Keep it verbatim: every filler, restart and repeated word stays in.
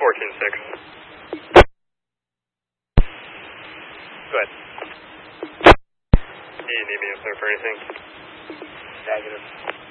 fourteen six. Go ahead. Do you need me up there for anything? Negative.